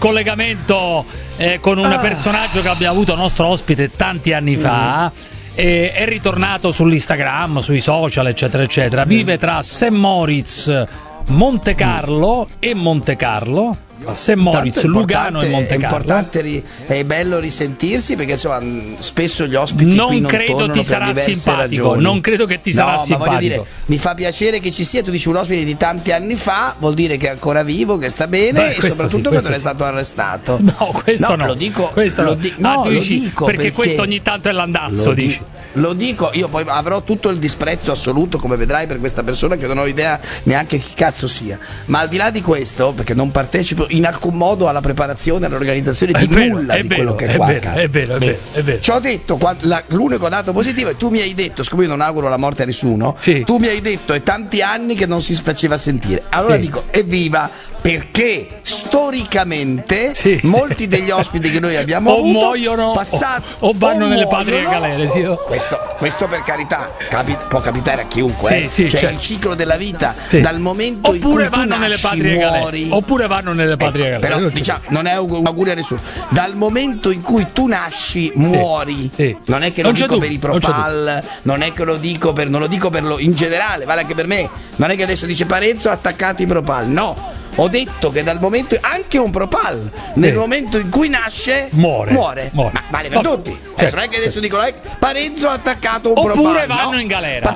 collegamento con un personaggio che abbiamo avuto nostro ospite tanti anni fa. È ritornato sull'Instagram, sui social, eccetera, eccetera. Vive tra St. Moritz, Monte Carlo e Monte Carlo. St. Moritz, Lugano e Monte Carlo. È bello risentirsi perché insomma spesso gli ospiti non qui non credo tornano ti sarà per diverse simpatico ragioni. Non credo che ti sarà simpatico. Ma voglio dire, mi fa piacere che ci sia. Tu dici un ospite di tanti anni fa, vuol dire che è ancora vivo, che sta bene. E soprattutto quando non è stato arrestato. No, questo no. Lo dico, questo lo dico perché questo ogni tanto è l'andazzo, dici. Lo dico, io poi avrò tutto il disprezzo assoluto, come vedrai, per questa persona che non ho idea neanche chi cazzo sia. Ma al di là di questo, perché non partecipo in alcun modo alla preparazione, all'organizzazione di nulla di quello che è qua. È vero. Ci ho detto, l'unico dato positivo è tu mi hai detto, siccome io non auguro la morte a nessuno, sì. Tu mi hai detto è tanti anni che non si faceva sentire. Allora dico, evviva, perché storicamente molti degli ospiti che noi abbiamo avuto muoiono o vanno nelle patrie galere. Sì. Questo per carità può capitare a chiunque. Certo. Il ciclo della vita dal momento in cui tu nasci muori. Oppure vanno nelle patrie galere. Però diciamo, non è augurio a nessuno. Dal momento in cui tu nasci muori. Non è che lo dico per i Propal, non è che lo dico per, non lo dico per in generale, vale anche per me. Non è che adesso dice Parenzo ha attaccato i Propal, no. Ho detto che dal momento, anche un Propal, nel momento in cui nasce muore. Ma vale per tutti. Adesso non è che adesso dico Parenzo ha attaccato un Propal, oppure vanno in galera.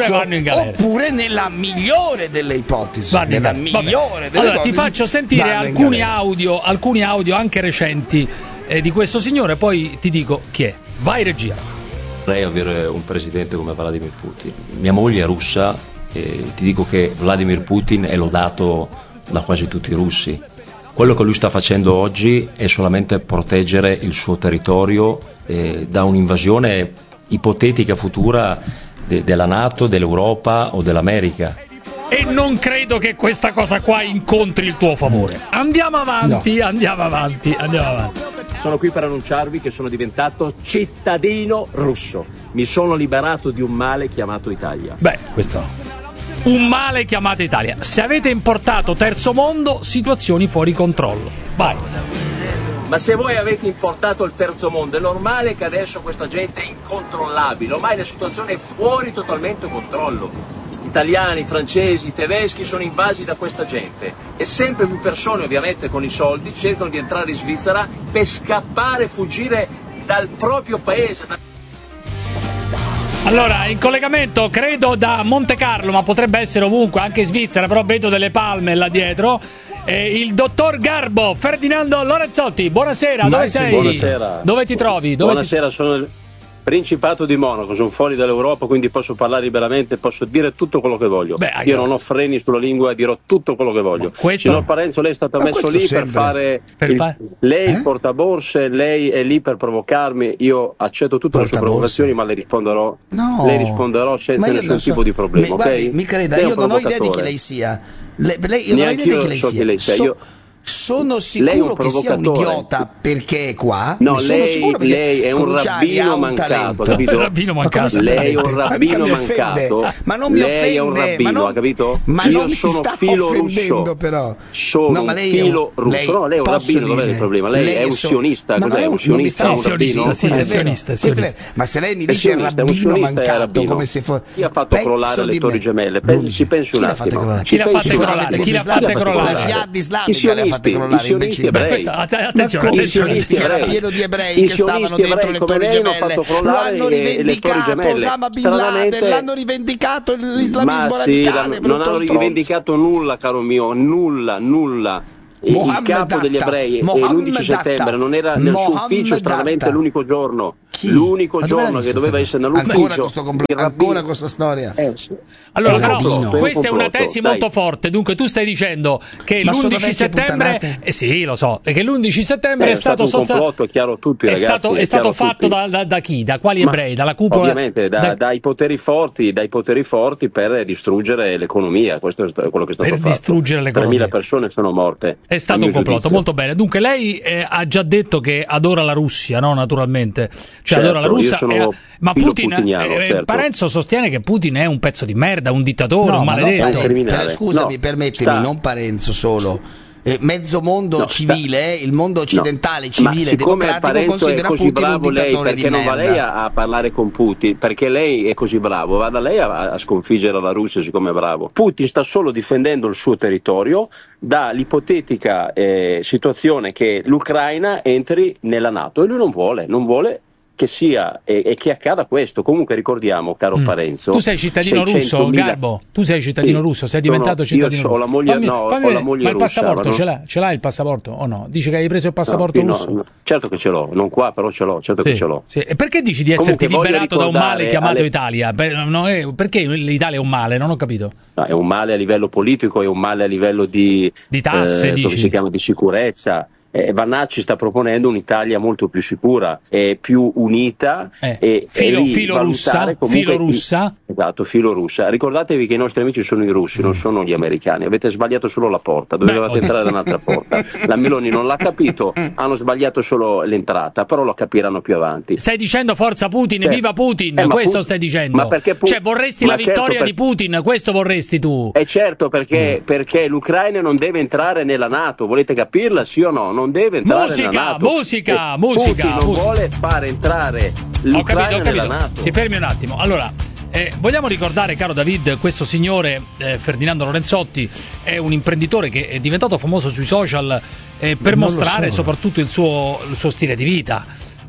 Oppure nella migliore delle ipotesi. Allora ti faccio sentire alcuni audio anche recenti di questo signore, poi ti dico chi è. Vai regia. Vorrei avere un presidente come Vladimir Putin. Mia moglie è russa e ti dico che Vladimir Putin è lodato da quasi tutti i russi. Quello che lui sta facendo oggi è solamente proteggere il suo territorio da un'invasione ipotetica futura della NATO, dell'Europa o dell'America. E non credo che questa cosa qua incontri il tuo favore. Andiamo avanti. Sono qui per annunciarvi che sono diventato cittadino russo. Mi sono liberato di un male chiamato Italia. Questo un male chiamato Italia. Se avete importato terzo mondo, situazioni fuori controllo. Vai. Ma se voi avete importato il terzo mondo, è normale che adesso questa gente è incontrollabile. Ormai la situazione è fuori totalmente controllo. Italiani, francesi, tedeschi sono invasi da questa gente e sempre più persone, ovviamente con i soldi, cercano di entrare in Svizzera per scappare, fuggire dal proprio paese. Allora, in collegamento, credo da Monte Carlo, ma potrebbe essere ovunque, anche in Svizzera, però vedo delle palme là dietro. Il dottor Garbo, Ferdinando Lorenzotti, buonasera, dove sei? Buonasera. Dove ti trovi? Buonasera, sono nel Principato di Monaco, sono fuori dall'Europa, quindi posso parlare liberamente, posso dire tutto quello che voglio. Io non ho freni sulla lingua, dirò tutto quello che voglio. Signor Parenzo, lei è stato messo lì per fare lei il portaborse, lei è lì per provocarmi. Io accetto tutte le sue provocazioni, ma le risponderò senza nessun tipo di problema. Guardi, mi creda, io non ho idea di chi lei sia. Io non ho idea di chi lei sia. Sono sicuro che sia un idiota perché è qua. No, lei è un rabbino mancato, capito? Lei è un rabbino mancato. Ma non mi offende. Lei è un rabbino, ha capito? Ma io sono filo russo. Però. Sono un filo russo. No, lei è un rabbino, dov'è il problema? Lei è un sionista. Cos'è un sionista? Un rabbino? Sionista. Ma se lei mi dice rabbino mancato, come se fosse. Chi ha fatto crollare le Torri Gemelle? Si pensi un attimo. Chi le ha fatte crollare? I sionisti ebrei. Attenzione, era pieno di ebrei che stavano dentro le Torri Gemelle. Lo hanno rivendicato Osama Bin Laden, l'hanno rivendicato l'islamismo radicale. Non hanno rivendicato nulla, caro mio, nulla. Il capo degli ebrei l'11 settembre non era nel suo ufficio, stranamente l'unico giorno che doveva essere nell'ufficio. Ancora questa storia. Allora, però, questa è una tesi molto forte. Dunque, tu stai dicendo che l'11 settembre, sì, lo so, che l'11 settembre è stato un complotto, è chiaro a tutti, ragazzi. È stato fatto da chi? Da quali ebrei? Dalla cupola? Ovviamente, dai poteri forti per distruggere l'economia. Questo è quello che è stato fatto. Per distruggere l'economia. 3.000 persone sono morte. È stato un complotto, molto bene. Dunque, lei ha già detto che adora la Russia, no? Naturalmente. Cioè, adora la Russia, ma Putin, Parenzo sostiene che Putin è un pezzo di merda, un dittatore, un maledetto. Scusami, permettimi, non Parenzo solo. mezzo mondo civile, il mondo occidentale civile democratico considera Putin un dittatore di merda. Perché non va lei a parlare con Putin? Perché lei è così bravo, vada lei a sconfiggere la Russia siccome è bravo. Putin sta solo difendendo il suo territorio dall'ipotetica situazione che l'Ucraina entri nella NATO e lui non vuole che sia e che accada questo. Comunque ricordiamo, caro Parenzo, tu sei cittadino russo, Garbo? Tu sei cittadino russo, sei diventato cittadino russo. Ho la moglie, ho la moglie ma il russa, passaporto ce l'hai il passaporto o no? Dici che hai preso il passaporto russo? No, certo che ce l'ho, non qua, però ce l'ho, certo che ce l'ho. Sì. E perché dici di esserti liberato da un male chiamato Italia? Perché l'Italia è un male? Non ho capito. No, è un male a livello politico, è un male a livello di tasse, dici? Si chiama di sicurezza. Vannacci sta proponendo un'Italia molto più sicura e più unita e filo russa. Esatto, filo russa. Ricordatevi che i nostri amici sono i russi, non sono gli americani. Avete sbagliato solo la porta, dovevate entrare da un'altra porta. La Meloni non l'ha capito, hanno sbagliato solo l'entrata, però lo capiranno più avanti. Stai dicendo forza Putin, viva Putin, questo stai dicendo. Ma perché cioè vorresti la vittoria di Putin, questo vorresti tu? Certo, perché l'Ucraina non deve entrare nella NATO, volete capirla, sì o no? Non deve entrare nella NATO. Musica. Putin non vuole far entrare l'Ucraina nella NATO. Si fermi un attimo. Allora, vogliamo ricordare, caro David, questo signore Ferdinando Lorenzotti è un imprenditore che è diventato famoso sui social per mostrare soprattutto il suo stile di vita.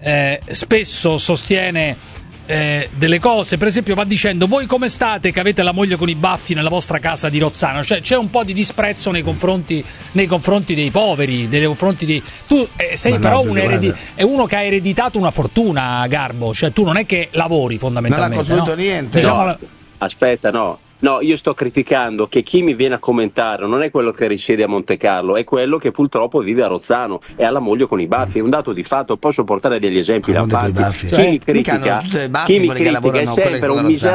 Spesso sostiene delle cose, per esempio va dicendo: voi come state che avete la moglie con i baffi nella vostra casa di Rozzano? Cioè c'è un po' di disprezzo nei confronti dei poveri, nei confronti di... Tu sei però è uno che ha ereditato una fortuna, Garbo, cioè tu non è che lavori fondamentalmente, non ha costruito niente, diciamo. Aspetta, no, io sto criticando che chi mi viene a commentare non è quello che risiede a Monte Carlo, è quello che purtroppo vive a Rozzano e ha la moglie con i baffi. È un dato di fatto, posso portare degli esempi da parte. Chi mi critica è sempre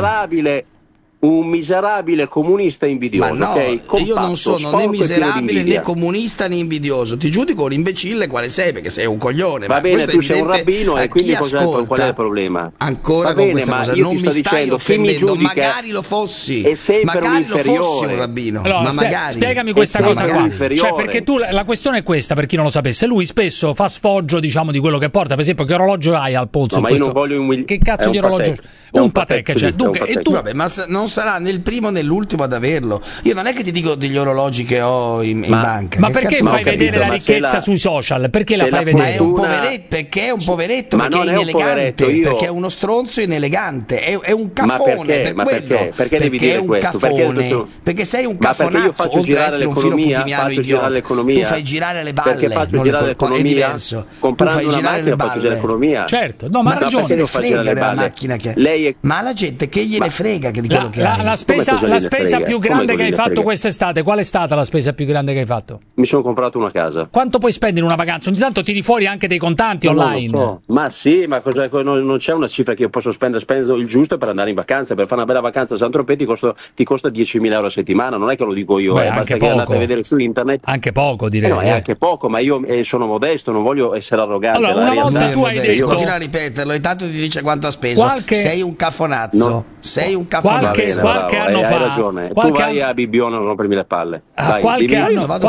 un miserabile comunista invidioso. Ma no, Compatto, io non sono né miserabile né comunista né invidioso. Ti giudico un imbecille quale sei, perché sei un coglione. Va bene, tu sei un rabbino e quindi qual è il problema? Ancora va con bene, questa cosa, non mi stai offendendo, magari lo fossi. Magari lo fossi un rabbino. Allora, ma magari. Spiegami questa cosa qua. Cioè, perché tu la questione è questa, per chi non lo sapesse, lui spesso fa sfoggio, diciamo, di quello che porta. Per esempio, che orologio hai al polso? Ma io non voglio che cazzo di orologio? Un Patek, cioè, dunque, e tu vabbè, ma non sarà nel primo né l'ultimo ad averlo. Io non è che ti dico degli orologi che ho in banca. Ma perché fai vedere la ricchezza sui social? Perché la fai vedere? È un poveretto, perché è un poveretto, perché è inelegante, perché è uno stronzo inelegante, è un cafone. Perché devi dire questo? Perché sei un cafonazzo, oltre ad essere un filo putiniano idiota. Tu fai girare le balle, perché faccio girare l'economia, è diverso. Comprando una macchina faccio girare l'economia. Certo, no, ma ha ragione. Se ne frega della macchina che ma la gente che gliene frega di quello che ha. La spesa più grande che hai fatto quest'estate, qual è stata la spesa più grande che hai fatto? Mi sono comprato una casa. Quanto puoi spendere in una vacanza? Ogni tanto tiri fuori anche dei contanti online. So. Ma sì, ma non c'è una cifra che io posso spendere, spendo il giusto per andare in vacanza, per fare una bella vacanza a Saint-Tropez ti costa 10.000 euro a settimana, non è che lo dico io, basta che andate a vedere su internet. Anche poco, direi. No, è anche poco, ma io sono modesto, non voglio essere arrogante. Allora, una volta tu hai detto... Continua a ripeterlo, intanto ti dice quanto ha speso. Sei un cafonazzo. Sei un cafonazzo. Qualche anno fa... Hai ragione. Tu vai a Bibbione a rompermi le palle. Qualche anno fa...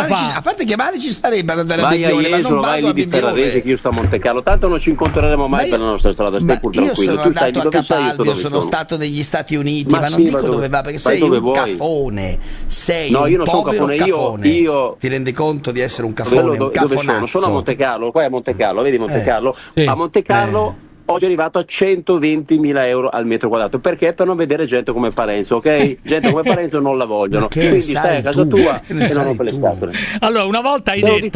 A parte che male ci sarebbe ad andare a Bibbione, ma non vai lì di Ferrarese che io sto a Monte Carlo. Tanto non ci incontreremo mai per la nostra strada, stai pur tranquillo. Io sono andato a Capalbio, sono stato negli Stati Uniti, ma non dico dove va, perché sei un cafone. Sei un povero cafone. Ti rendi conto di essere un cafone, un cafonazzo? Sono a Monte Carlo, qua è Monte Carlo, vedi Monte Carlo? A Monte Carlo oggi è arrivato a 120.000 euro al metro quadrato. Perché? Per non vedere gente come Parenzo, ok? Gente come Parenzo non la vogliono. Quindi stai a casa tua e non rompe le scatole. Allora, una volta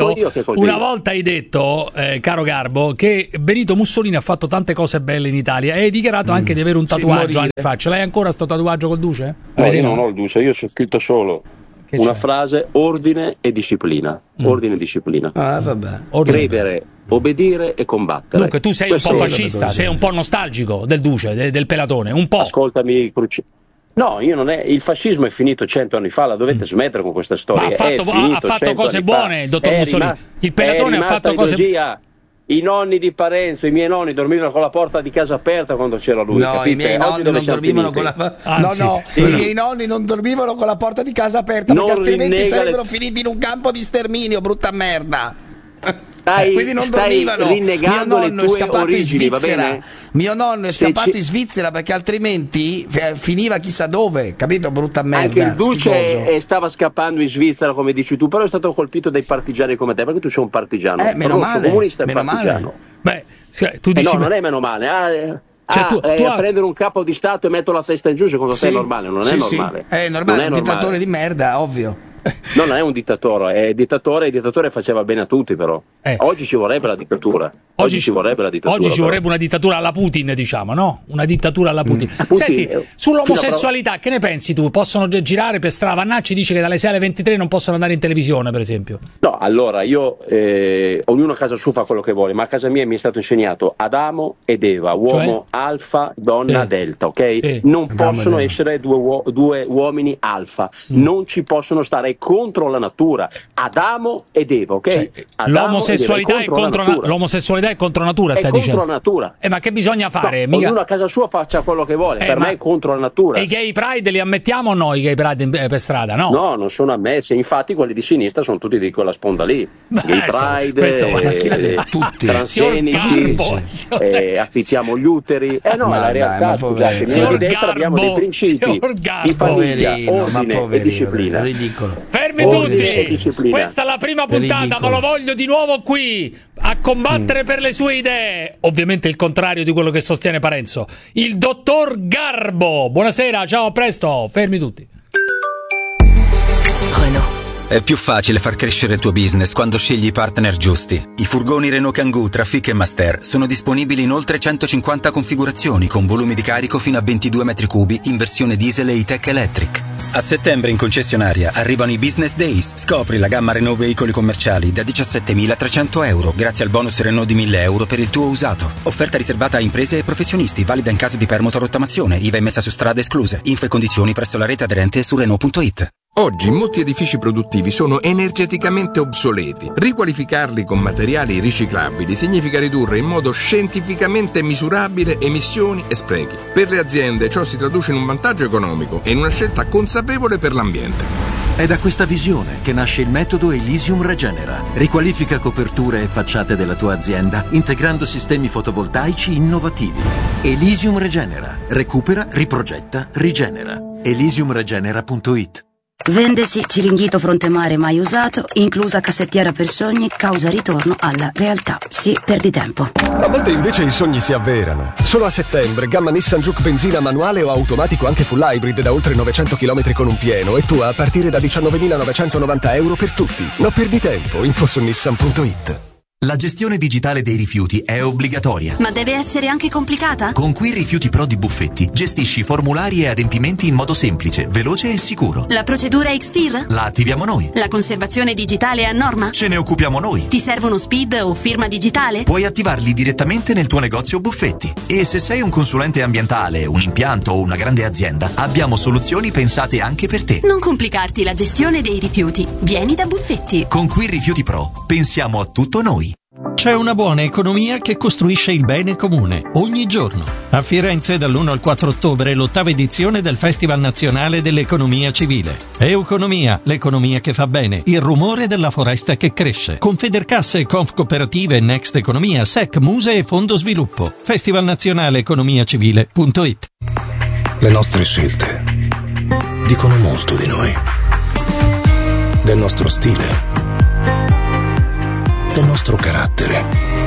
hai detto, caro Garbo, che Benito Mussolini ha fatto tante cose belle inItalia e hai dichiarato anche di avere un tatuaggio in faccia. L'hai ancora sto tatuaggio col duce? No, io non ho il duce, io sono scritto solo una frase: ordine e disciplina. Ordine e disciplina. Vabbè. Credere, obbedire e combattere. Dunque tu sei un po' fascista, sei un po' nostalgico del duce, del pelatone, un po'. Ascoltami, no, io non è. Il fascismo è finito 100 anni fa, la dovete smettere con questa storia. Ma ha fatto cose buone il dottor Mussolini. Il pelatone ha fatto cose buone. I nonni di Parenzo, i miei nonni dormivano con la porta di casa aperta quando c'era lui. No, i miei nonni non dormivano con la i miei nonni non dormivano con la porta di casa aperta, perché altrimenti sarebbero finiti in un campo di sterminio, brutta merda. Quindi non dormivano. Mio nonno è scappato in Svizzera. Mio nonno è scappato in Svizzera perché altrimenti finiva chissà dove, capito? Brutta merda. Anche il Duce stava scappando in Svizzera, come dici tu, però è stato colpito dai partigiani come te, perché tu sei un partigiano. Meno male. Comunista e partigiano. Beh, tu dici, no, non è meno male. Prendere un capo di Stato e metto la testa in giù, secondo te è normale? Non è normale. È normale, un dittatore di merda, ovvio. No, non è un dittatore, il dittatore faceva bene a tutti, però. Oggi ci vorrebbe la dittatura. Oggi ci vorrebbe una dittatura alla Putin, diciamo, no? Una dittatura alla Putin. Senti, sull'omosessualità, che ne pensi tu? Possono girare per strada? Vannacci dice che dalle 6 alle 23 non possono andare in televisione, per esempio. No, allora, io, ognuno a casa sua fa quello che vuole, ma a casa mia mi è stato insegnato Adamo ed Eva, uomo alfa, donna delta, ok? Sì. Non possono essere due uomini alfa, non ci possono stare, è contro la natura. Adamo ed Eva, ok? L'omosessualità è contro natura, stai dicendo? Contro la natura. Ma che bisogna fare? Ognuno a casa sua faccia quello che vuole, per me è contro la natura. E i gay pride li ammettiamo o no, i gay pride per strada, no? No, non sono ammessi, infatti quelli di sinistra sono tutti di quella sponda lì. Gay pride, transgenici, affittiamo gli uteri. La realtà, scusate, noi di destra abbiamo dei principi di famiglia, ordine e disciplina. Ridicolo. Fermi tutti! Questa è la prima puntata, ma lo voglio di nuovo qui a combattere per le sue idee. Ovviamente il contrario di quello che sostiene Parenzo. Il dottor Garbo. Buonasera, ciao, a presto. Fermi tutti. È più facile far crescere il tuo business quando scegli i partner giusti. I furgoni Renault Kangoo Trafic e Master sono disponibili in oltre 150 configurazioni con volumi di carico fino a 22 metri cubi in versione diesel e E-Tech Electric. A settembre in concessionaria arrivano i Business Days. Scopri la gamma Renault veicoli commerciali da 17.300 euro grazie al bonus Renault di 1.000 euro per il tuo usato. Offerta riservata a imprese e professionisti, valida in caso di permuta o rottamazione, IVA emessa su strade escluse. Info e condizioni presso la rete aderente e su Renault.it. Oggi molti edifici produttivi sono energeticamente obsoleti. Riqualificarli con materiali riciclabili significa ridurre in modo scientificamente misurabile emissioni e sprechi. Per le aziende ciò si traduce in un vantaggio economico e in una scelta consapevole per l'ambiente. È da questa visione che nasce il metodo Elysium Regenera. Riqualifica coperture e facciate della tua azienda integrando sistemi fotovoltaici innovativi. Elysium Regenera. Recupera, riprogetta, rigenera. Elysiumregenera.it. Vendesi Ciringhito Frontemare mai usato, inclusa cassettiera per sogni, causa ritorno alla realtà. Sì, perdi tempo. A volte invece i sogni si avverano. Solo a settembre, gamma Nissan Juke benzina manuale o automatico anche full hybrid da oltre 900 km con un pieno e tua a partire da 19.990 euro per tutti. Non perdi tempo, info su Nissan.it. La gestione digitale dei rifiuti è obbligatoria. Ma deve essere anche complicata? Con Qui Rifiuti Pro di Buffetti gestisci formulari e adempimenti in modo semplice, veloce e sicuro. La procedura Expir? La attiviamo noi. La conservazione digitale è a norma? Ce ne occupiamo noi. Ti servono SPID o firma digitale? Puoi attivarli direttamente nel tuo negozio Buffetti. E se sei un consulente ambientale, un impianto o una grande azienda, abbiamo soluzioni pensate anche per te. Non complicarti la gestione dei rifiuti. Vieni da Buffetti. Con Qui Rifiuti Pro pensiamo a tutto noi. C'è una buona economia che costruisce il bene comune, ogni giorno. A Firenze dall'1 al 4 ottobre l'8ª edizione del Festival Nazionale dell'Economia Civile. Euconomia, l'economia che fa bene, il rumore della foresta che cresce. Confedercasse, Confcooperative, Next Economia, SEC, Muse e Fondo Sviluppo. Festivalnazionaleeconomiacivile.it. Le nostre scelte dicono molto di noi, del nostro stile, del nostro carattere,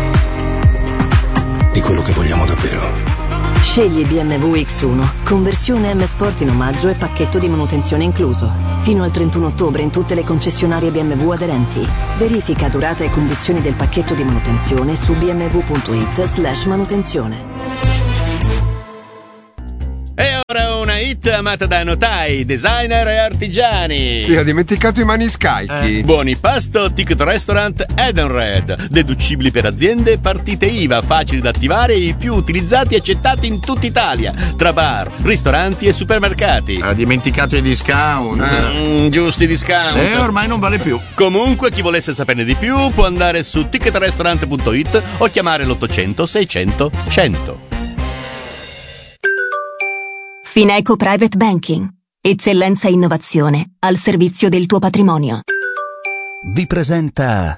di quello che vogliamo davvero. Scegli BMW X1, conversione M Sport in omaggio e pacchetto di manutenzione incluso. Fino al 31 ottobre in tutte le concessionarie BMW aderenti. Verifica durata e condizioni del pacchetto di manutenzione su bmw.it/manutenzione. E ora una Fashion.it, amata da notai, designer e artigiani. Sì, ha dimenticato i maniscalchi. Buoni pasto, ticket restaurant Edenred. Deducibili per aziende, partite IVA, facili da attivare e i più utilizzati e accettati in tutta Italia. Tra bar, ristoranti e supermercati. Ha dimenticato i discount. Giusti discount. Ormai non vale più. Comunque, chi volesse saperne di più può andare su ticketrestaurant.it o chiamare l'800 600 100. Fineco Private Banking. Eccellenza e innovazione al servizio del tuo patrimonio. Vi presenta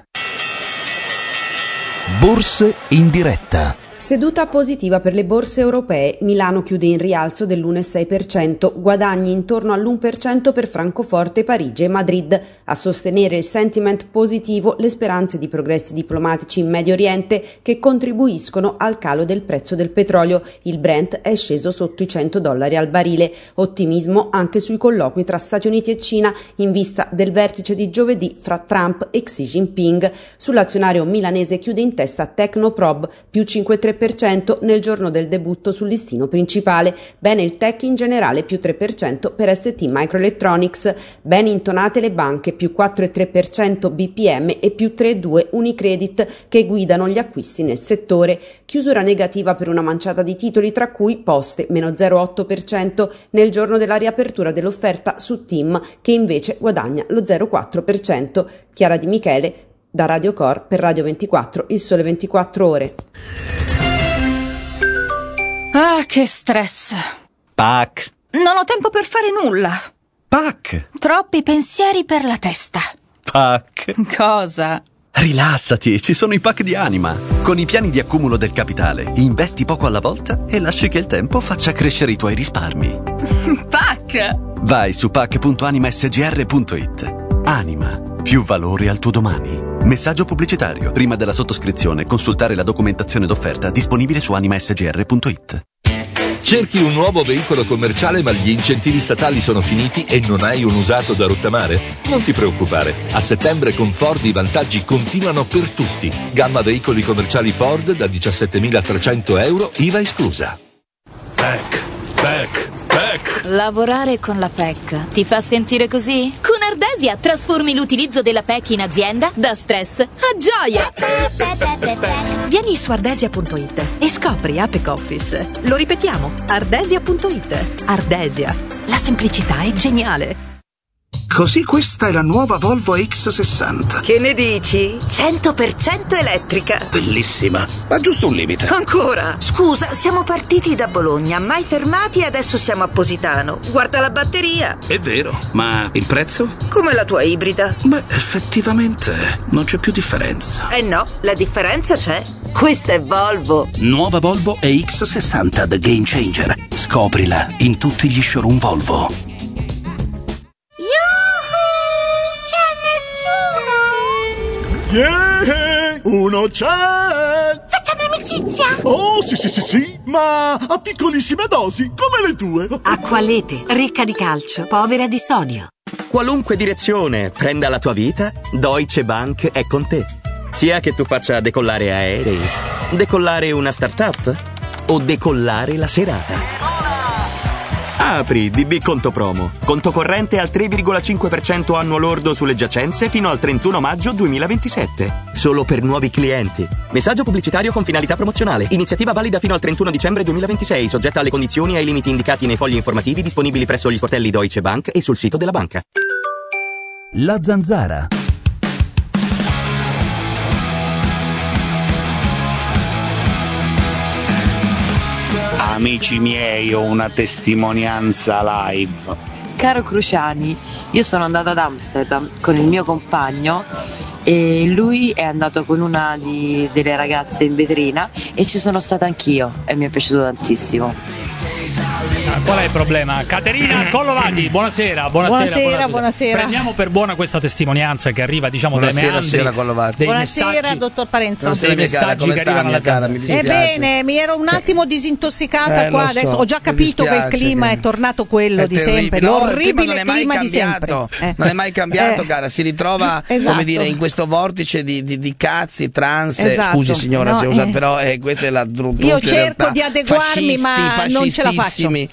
Borse in diretta. Seduta positiva per le borse europee. Milano chiude in rialzo dell'1,6%, guadagni intorno all'1% per Francoforte, Parigi e Madrid. A sostenere il sentiment positivo le speranze di progressi diplomatici in Medio Oriente che contribuiscono al calo del prezzo del petrolio. Il Brent è sceso sotto i $100 al barile. Ottimismo anche sui colloqui tra Stati Uniti e Cina in vista del vertice di giovedì fra Trump e Xi Jinping. Sull'azionario milanese chiude in testa Tecnoprobe, più 5,3% nel giorno del debutto sul listino principale. Bene il tech in generale, più 3% per ST Microelectronics. Ben intonate le banche, più 4,3% BPM e più 3,2% Unicredit, che guidano gli acquisti nel settore. Chiusura negativa per una manciata di titoli, tra cui Poste, meno 0,8% nel giorno della riapertura dell'offerta su TIM, che invece guadagna lo 0,4%. Chiara Di Michele, da Radio Cor per Radio 24, Il Sole 24 Ore. Ah, che stress. Pac. Non ho tempo per fare nulla. Pac. Troppi pensieri per la testa. Pac. Cosa? Rilassati, ci sono i pack di Anima. Con i piani di accumulo del capitale, investi poco alla volta e lasci che il tempo faccia crescere i tuoi risparmi. Pac. Vai su pac.animasgr.it. Anima, più valore al tuo domani. Messaggio pubblicitario. Prima della sottoscrizione, consultare la documentazione d'offerta disponibile su animasgr.it. Cerchi un nuovo veicolo commerciale ma gli incentivi statali sono finiti e non hai un usato da rottamare? Non ti preoccupare, a settembre con Ford i vantaggi continuano per tutti. Gamma veicoli commerciali Ford da 17.300 euro, IVA esclusa. PEC. Lavorare con la PEC ti fa sentire così? Con Ardesia trasformi l'utilizzo della PEC in azienda da stress a gioia. Vieni su ardesia.it e scopri APEC Office. Lo ripetiamo, ardesia.it. Ardesia, la semplicità è geniale. Così questa è la nuova Volvo X60. Che ne dici? 100% elettrica. Bellissima, ma giusto un limite. Ancora? Scusa, siamo partiti da Bologna, mai fermati e adesso siamo a Positano. Guarda la batteria. È vero, ma il prezzo? Come la tua ibrida. Beh, effettivamente non c'è più differenza. No, la differenza c'è. Questa è Volvo. Nuova Volvo EX60 The Game Changer. Scoprila in tutti gli showroom Volvo. Yeah, uno c'è! Facciamo amicizia? Oh, sì, ma a piccolissime dosi, come le tue. Acqualete, ricca di calcio, povera di sodio. Qualunque direzione prenda la tua vita, Deutsche Bank è con te. Sia che tu faccia decollare aerei, decollare una startup o decollare la serata. Apri DB Conto Promo. Conto corrente al 3,5% annuo lordo sulle giacenze fino al 31 maggio 2027. Solo per nuovi clienti. Messaggio pubblicitario con finalità promozionale. Iniziativa valida fino al 31 dicembre 2026, soggetta alle condizioni e ai limiti indicati nei fogli informativi disponibili presso gli sportelli Deutsche Bank e sul sito della banca. La Zanzara. Amici miei, ho una testimonianza live. Caro Cruciani, io sono andata ad Amsterdam con il mio compagno e lui è andato con una delle ragazze in vetrina e ci sono stata anch'io e mi è piaciuto tantissimo. Qual è il problema? Caterina Collovati, buonasera. Buonasera. Prendiamo per buona questa testimonianza che arriva, diciamo, dai meandri. Buonasera, dottor Parenzo. Dei messaggi che arrivano alla Zanzara. Ebbene, mi ero un attimo disintossicata qua, adesso ho già capito che il clima è tornato quello di sempre, l'orribile clima di sempre. Non è mai cambiato, cara, si ritrova, come dire, in questo vortice di cazzi, trans, scusi signora se ho usato, però questa è la io cerco di adeguarmi ma non ce la faccio.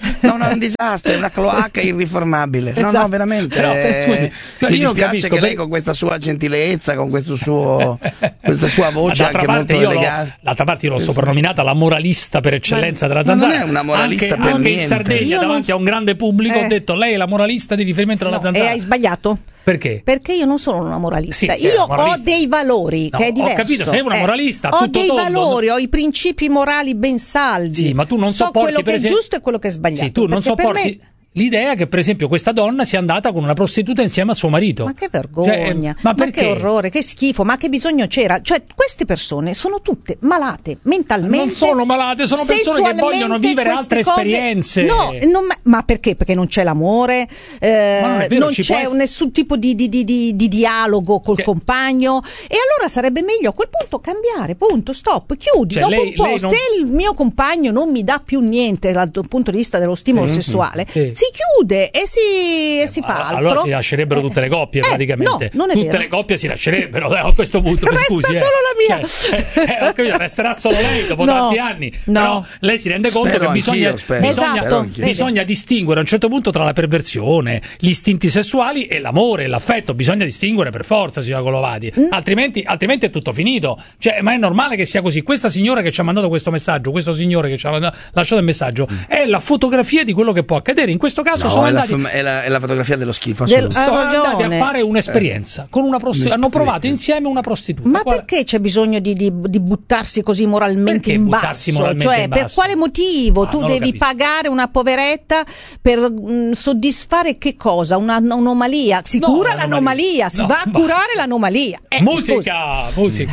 No, è un disastro, è una cloaca irriformabile. Esatto. No, veramente. Però, scusi, mi dispiace che lei con questa sua gentilezza, con questo suo questa sua voce anche molto elegante. D'altra parte io l'ho soprannominata la moralista per eccellenza della Zanzara. Non è una moralista anche per niente. In Sardegna davanti a un grande pubblico ho detto lei è la moralista di riferimento della Zanzara. E hai sbagliato. Perché? Perché io non sono una moralista. Sì, io moralista. ho dei valori, No, che è diverso. ho capito, sei una moralista, ho tutto dei tondo. valori, ho i principi morali ben saldi. Sì, ma tu non so sopporti, quello per che esempio- è giusto e quello che è sbagliato. Sì, tu non perché per sopporti me- l'idea che per esempio questa donna sia andata con una prostituta insieme a suo marito. Ma che vergogna, ma ma perché? che orrore, che schifo, ma che bisogno c'era? Cioè, queste persone sono tutte malate mentalmente. Non sono malate, sono persone che vogliono vivere altre queste cose- esperienze. No, ma perché? Perché non c'è l'amore, non è vero, non ci c'è può nessun tipo di dialogo col compagno. E allora sarebbe meglio a quel punto cambiare, punto, stop, chiudi. Cioè, Dopo lei- un po', lei non- se il mio compagno non mi dà più niente dal punto di vista dello stimolo sessuale, sì. si chiude e si fa altro. Allora si lascerebbero tutte le coppie praticamente. no, non è tutte vero. le coppie si lascerebbero a questo punto. Resta scusi, solo la mia. Ho capito, resterà solo lei dopo No, tanti anni. Però lei si rende conto Spero che bisogna, anch'io, spero. Esatto. bisogna distinguere a un certo punto tra la perversione, gli istinti sessuali e l'amore e l'affetto. Bisogna distinguere per forza, signora Colovati. Altrimenti è tutto finito. Cioè, ma è normale che sia così. Questa signora che ci ha mandato questo messaggio, questo signore che ci ha lasciato il messaggio, è la fotografia di quello che può accadere. In questo caso sono andati. È la fotografia dello schifo. Del- assolutamente. ha Sono andati ragione. a fare un'esperienza con una prostituta. Hanno provato insieme una prostituta. Ma Guarda- perché c'è bisogno di buttarsi così moralmente Perché in buttarsi basso? moralmente Cioè, in per basso? quale motivo? Ah, Tu non lo devi capisco. pagare una poveretta per soddisfare che cosa? Un'anomalia? Si No, cura l'anomalia. l'anomalia, si No, va a basta. curare l'anomalia. Musica.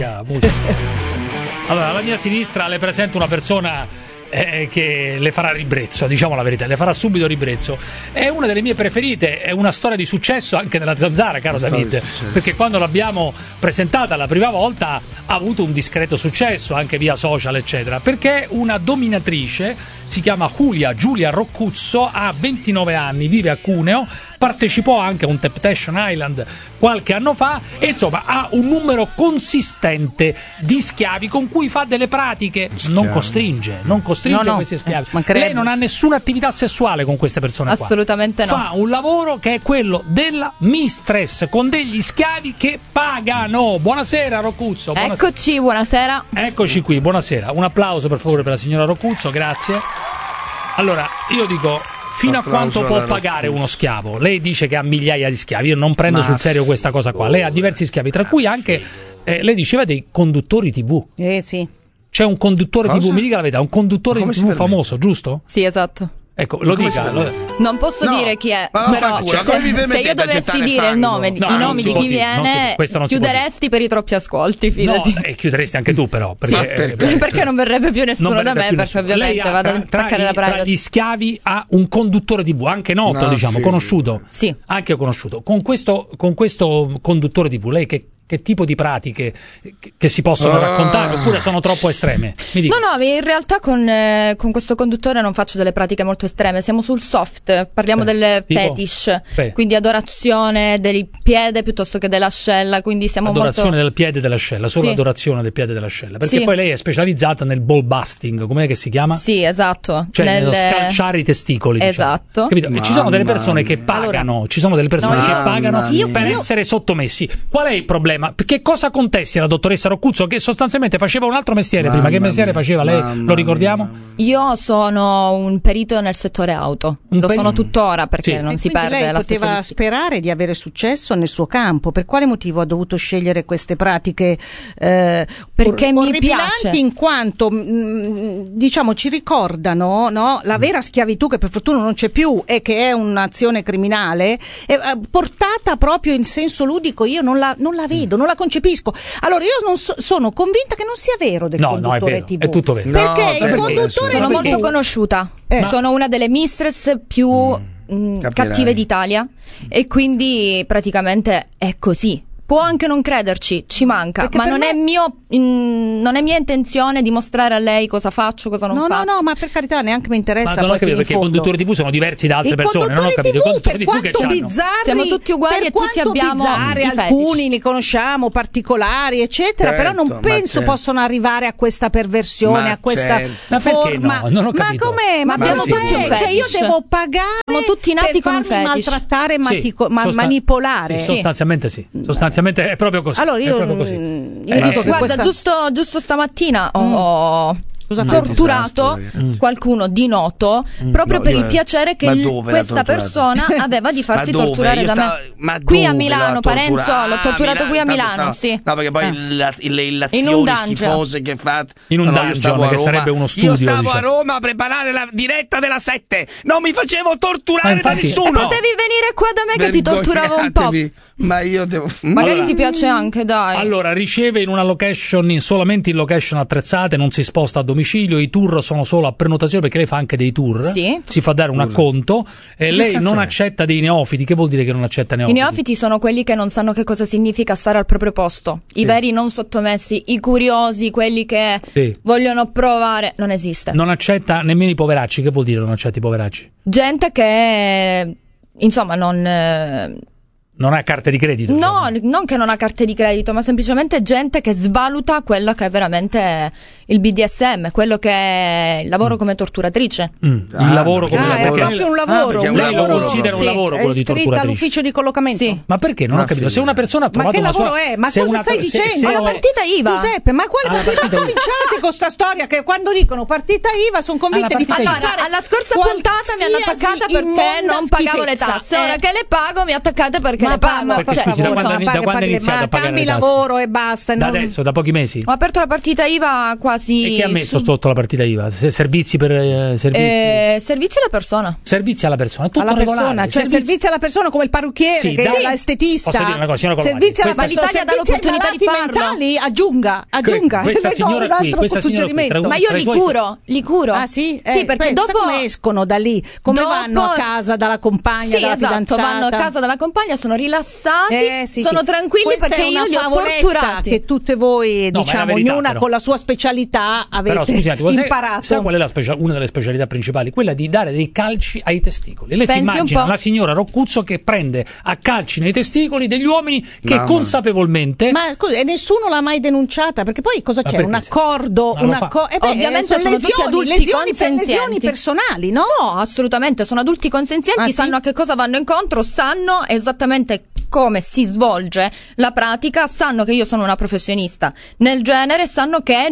Allora, alla mia sinistra le presento una persona che le farà ribrezzo, diciamo la verità, le farà subito ribrezzo. È una delle mie preferite, è una storia di successo anche nella Zanzara, caro David, perché quando l'abbiamo presentata la prima volta ha avuto un discreto successo anche via social eccetera, perché una dominatrice, si chiama Giulia Roccuzzo, ha 29 anni, vive a Cuneo, partecipò anche a un Temptation Island qualche anno fa e insomma ha un numero consistente di schiavi con cui fa delle pratiche, non costringe No, questi schiavi. mancherebbe. Lei non ha nessuna attività sessuale con queste persone qua. Assolutamente no. Fa un lavoro che è quello della mistress con degli schiavi che pagano. Buonasera Roccuzzo. Eccoci, buonasera. Eccoci qui, buonasera. Un applauso per favore per la signora Roccuzzo, grazie. Allora, io dico, fino a quanto può pagare uno schiavo? Lei dice che ha migliaia di schiavi, io non prendo sul serio questa cosa qua. Lei ha diversi schiavi, tra cui anche, lei diceva dei conduttori TV. Sì. C'è un conduttore TV, mi dica la verità, un conduttore TV famoso, giusto? Sì, esatto. Ecco, lo dica. Non posso dire chi è, però se io dovessi dire il nome, i nomi di chi viene, chiuderesti per i troppi ascolti, fidati. No, e chiuderesti anche tu però. Perché non verrebbe più nessuno da me, perché ovviamente vado ad attaccare la Tra privacy. gli schiavi ha un conduttore TV, anche noto, diciamo, conosciuto. Sì. Anche conosciuto. Con questo conduttore TV, lei che tipo di pratiche che si possono raccontare oppure sono troppo estreme? Mi dica. No, in realtà con questo conduttore non faccio delle pratiche molto estreme, siamo sul soft, parliamo del tipo? fetish, quindi adorazione del piede piuttosto che dell'ascella, quindi siamo adorazione del piede e dell'ascella, solo adorazione del piede e dell'ascella, perché poi lei è specializzata nel ball busting, com'è che si chiama? Sì, esatto. Cioè nello scalciare i testicoli, esatto. Capito? Ci sono delle persone che pagano, ci sono delle persone che pagano per essere sottomessi. Qual è il problema? Che cosa contesti la dottoressa Roccuzzo, che sostanzialmente faceva un altro mestiere prima? Che mestiere faceva lei? Lo ricordiamo? Io sono un perito nel settore auto, sono tuttora perché non si perde lei la poteva specialistica. sperare di avere successo nel suo campo. Per quale motivo ha dovuto scegliere queste pratiche perché mi orripilanti, piace, in quanto diciamo ci ricordano la vera schiavitù, che per fortuna non c'è più e che è un'azione criminale, portata proprio in senso ludico. Io non la vedo, non la concepisco. Allora io non sono convinta che non sia vero del conduttore è vero, TV. è tutto vero. Perché il conduttore sono TV molto conosciuta, sono una delle mistress più cattive d'Italia e quindi praticamente è così. può anche non crederci, ci manca, perché ma non è mia intenzione dimostrare a lei cosa faccio, cosa non faccio. No, ma per carità neanche mi interessa. Ma non ho capito, perché i conduttori TV sono diversi da altre persone, non ho capito. I conduttori TV che bizzarri, siamo tutti uguali e tutti abbiamo bizzarri, alcuni li conosciamo, particolari, eccetera, però non penso possano arrivare a questa perversione, a questa forma. No? Non ho capito. Ma com'è? Ma abbiamo tutti un fetish. Cioè io devo pagare siamo tutti nati per con farmi maltrattare e manipolare. Sostanzialmente sì. Sostanzialmente è proprio così. Allora io dico che guarda, giusto stamattina ho torturato qualcuno di noto proprio per il piacere che questa persona aveva di farsi torturare da me. Qui a Milano, Parenzo, l'ho torturato qui a Milano, sì. No, perché poi le illazioni schifose che fate. In un dungeon, che sarebbe uno studio. Io stavo a Roma a preparare la diretta della 7. Non mi facevo torturare da nessuno. Potevi venire qua da me che ti torturavo un po'. Ma io devo. Magari ti piace anche, dai. Allora, riceve in una location, solamente in location attrezzate, non si sposta a domicilio. I tour sono solo a prenotazione, perché lei fa anche dei tour, si fa dare un acconto e lei non accetta dei neofiti. Che vuol dire che non accetta neofiti? I neofiti sono quelli che non sanno che cosa significa stare al proprio posto, i veri non sottomessi, i curiosi, quelli che vogliono provare. Non esiste. Non accetta nemmeno i poveracci. Che vuol dire non accetta i poveracci? Gente che insomma non ha carte di credito? No, non che non ha carte di credito, ma semplicemente gente che svaluta quello che è veramente il BDSM, quello che è il lavoro come torturatrice. Il lavoro come è proprio un lavoro. Lei lo considera un lavoro quello di torturatrice? All'ufficio di collocamento. Sì. Ma perché? Non ho capito. Se una persona ha trovato ma che lavoro è? Ma cosa stai dicendo? Ma la partita IVA. Giuseppe, ma quale partita? Cominciate con sta storia che quando dicono partita IVA sono convinte di fare. Allora, alla scorsa puntata mi hanno attaccata perché non pagavo le tasse. Ora che le pago mi attaccate perché le pago. Scusi, da quando è iniziato a pagare le tasse? Lavoro e basta. Da adesso, da pochi mesi? Ho aperto la partita IVA quasi. E che ha messo sotto la partita IVA? Servizi per servizi alla persona. Servizi alla persona, tutto alla persona, cioè servizi alla persona come il parrucchiere, che l'estetista. Posso dire una cosa, signora Colomani? Servizi alla persona. Ma l'Italia dà l'opportunità di farlo. Aggiunga. Questa signora qui, ma io li curo. Ah sì? Sì, perché dopo come escono da lì? Come vanno a casa dalla compagna, dalla fidanzata? Vanno a casa dalla compagna, sono rilassati, sono tranquilli perché io li ho torturati. Che tutte voi, diciamo, ognuna con la sua specialità avete imparato. Sa qual è una delle specialità principali? Quella di dare dei calci ai testicoli. Lei si immagina la signora Roccuzzo che prende a calci nei testicoli degli uomini che consapevolmente. Ma scusi, e nessuno l'ha mai denunciata? Perché poi cosa c'è? Un accordo? Ovviamente sono tutti adulti consenzienti. Lesioni personali, no? No, assolutamente, sono adulti consenzienti, sanno a che cosa vanno incontro, sanno esattamente come si svolge la pratica, sanno che io sono una professionista nel genere, sanno che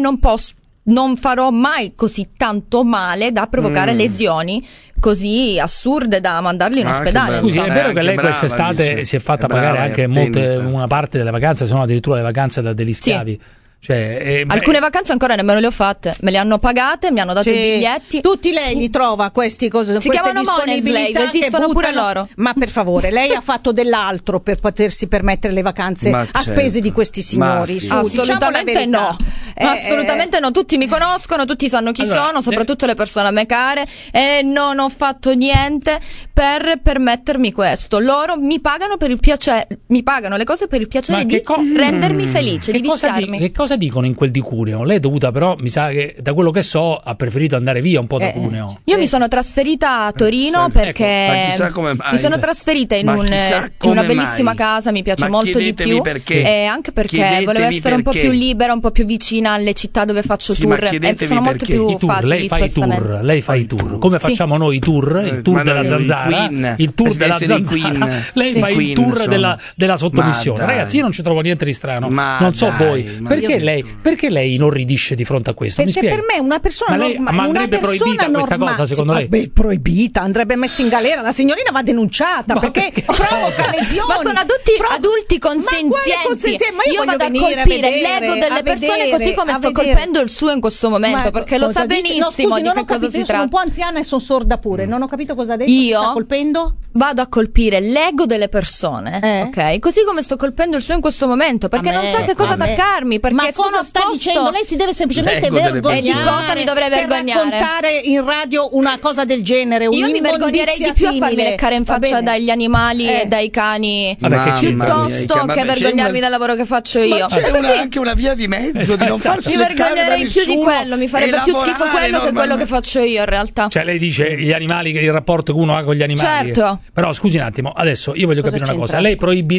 non farò mai così tanto male da provocare lesioni così assurde da mandarli in ospedale. Scusi, è vero che lei quest'estate si è fatta pagare anche una parte delle vacanze, se no addirittura le vacanze degli schiavi? Sì. Cioè, alcune vacanze ancora nemmeno le ho fatte, me le hanno pagate, mi hanno dato i biglietti. Tutti lei li trova questi cose, si chiamano money slave, esistono pure loro. Ma per favore, lei ha fatto dell'altro per potersi permettere le vacanze a spese di questi signori? Assolutamente no. Assolutamente no, tutti mi conoscono, tutti sanno chi sono, soprattutto le persone a me care, e non ho fatto niente per permettermi questo. Loro mi pagano per il piacere, mi pagano le cose per il piacere di rendermi felice, di viziarmi. Che cosa dicono in quel di Cuneo? Lei è dovuta, però mi sa che da quello che so ha preferito andare via un po' da Cuneo. Io mi sono trasferita a Torino perché mi sono trasferita in una bellissima casa, mi piace molto di più, e anche perché volevo essere un po' più libera, un po' più vicina alle città dove faccio tour, e sono molto più facili. Lei fa i tour, come facciamo noi i tour, il tour della zanzara, il tour della zanzara. Lei fa il tour della sottomissione. Ragazzi, io non ci trovo niente di strano, non so voi. Perché lei inorridisce di fronte a questo? Perché per me una persona normale, ma andrebbe proibita questa cosa, secondo lei? Proibita, andrebbe messa in galera, la signorina va denunciata perché provoca lesioni. Ma sono adulti consenzienti. Ma io vado a colpire l'ego delle persone così come sto colpendo il suo in questo momento, perché lo sa benissimo di che cosa si tratta. Io sono un po' anziana e sono sorda pure, non ho capito cosa ha detto. Io sta colpendo? Vado a colpire l'ego delle persone, ok? Così come sto colpendo il suo in questo momento, perché non sa che cosa attaccarmi, perché ma cosa sta dicendo? Lei si deve semplicemente vergognare. E di cosa mi dovrei vergognare? Per raccontare in radio una cosa del genere, io mi vergognerei di più a farmi leccare in faccia dagli animali e dai cani, piuttosto che vergognarmi del lavoro che faccio io. C'è anche una via di mezzo di non farsi mi vergognerei più di quello, mi farebbe più schifo quello che quello che faccio io in realtà. Cioè lei dice gli animali, il rapporto che uno ha con gli animali. Certo. Però scusi un attimo, adesso io voglio capire una cosa. Lei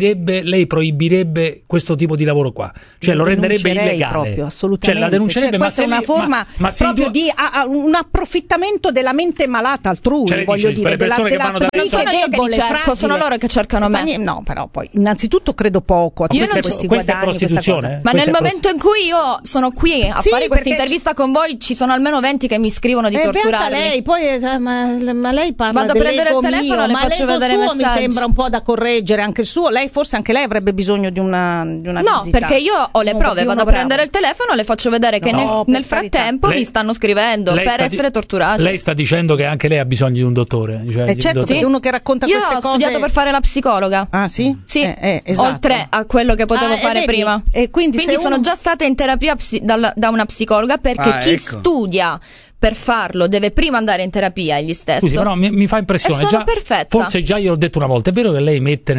proibirebbe questo tipo di lavoro qua? Cioè lo renderebbe illegale? Proprio, assolutamente. Cioè la denuncerebbe, questa è una forma proprio di un approfittamento della mente malata altrui, cioè, voglio dire, della non sono io che li cerco, sono loro che cercano me. No, però poi innanzitutto credo poco a questi guadagni, questa cosa. Ma nel momento in cui io sono qui a fare questa intervista con voi, ci sono almeno 20 che mi scrivono di torturarmi. Lei poi ma lei parla vado a prendere il telefono, le faccio vedere i messaggi. Mi sembra un po' da correggere anche il suo. Lei forse anche lei avrebbe bisogno di una no, visita. Perché io ho le prove, vado a prendere il telefono, le faccio vedere che nel frattempo mi stanno scrivendo per essere torturati. Lei sta dicendo che anche lei ha bisogno di un dottore, cioè certo, perché uno che racconta queste cose. Io ho studiato per fare la psicologa. Ah, sì? Sì, esatto. oltre a quello che potevo fare prima. E quindi sono già stata in terapia da una psicologa, perché chi studia per farlo deve prima andare in terapia egli stesso. Scusi, però mi fa impressione. E sono perfetta. Forse già io l'ho detto una volta. È vero che lei mette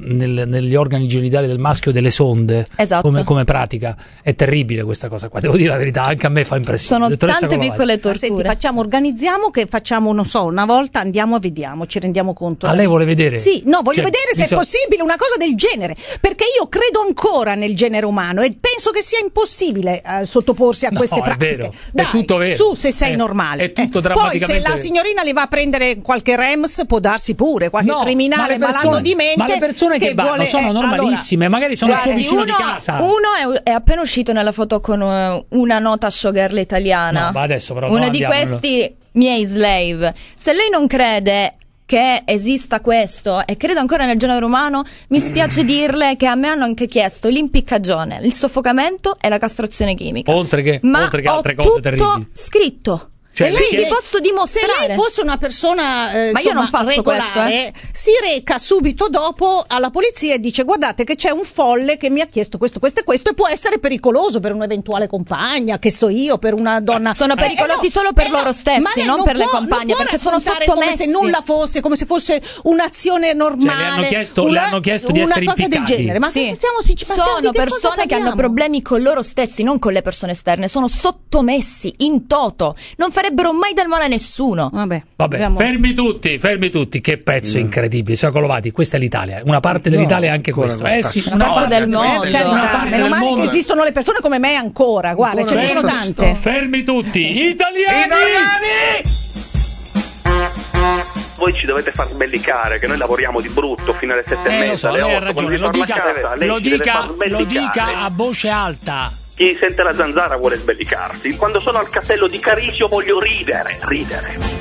negli organi genitali del maschio delle sonde, esatto, come pratica. È terribile questa cosa qua. Devo dire la verità, anche a me fa impressione. Sono tante piccole torture. Senti, organizziamo che facciamo, non so, una volta andiamo, vediamo, ci rendiamo conto. Lei vuole vedere? Sì, no, voglio vedere se è possibile una cosa del genere, perché io credo ancora nel genere umano e penso che sia impossibile sottoporsi a queste pratiche. È vero. Dai, è tutto vero. Su, se sei normale. È tutto poi se la signorina le va a prendere qualche REMS, può darsi pure qualche criminale malato di mente. Ma le persone che vanno sono normalissime, magari sono il suo vicino di casa. Uno è appena uscito nella foto con una nota showgirl italiana. No, ma adesso però uno di questi miei slave. Se lei non crede che esista questo e credo ancora nel genere umano, mi spiace dirle che a me hanno anche chiesto l'impiccagione, il soffocamento e la castrazione chimica. Oltre che altre cose terribili. Scritto. Cioè, e lei vi posso dimostrare. Se lei fosse una persona ma io non faccio regolare, si reca subito dopo alla polizia e dice: guardate che c'è un folle che mi ha chiesto questo e può essere pericoloso per un'eventuale compagna, che so io, per una donna. Sono pericolosi solo per loro stessi, non per le compagne, perché sono sottomessi. Come se nulla fosse, come se fosse un'azione normale. Cioè, le hanno chiesto di essere una cosa del genere. Ma sono persone che hanno problemi con loro stessi, non con le persone esterne, sono sottomessi in toto. Non farebbero mai del male a nessuno. Vabbè, fermi tutti, che pezzo incredibile. Siamo collovati, questa è l'Italia, una parte dell'Italia è anche questo. Sì, una parte del mondo. Meno male che esistono le persone come me ancora, guarda, ce ne sono tante. Fermi tutti, italiani! Voi ci dovete far sbellicare, che noi lavoriamo di brutto fino alle 7:30, alle 8. Ragione, lo dica a voce alta. Chi sente la zanzara vuole sbellicarsi. Quando sono al castello di Carisio voglio ridere.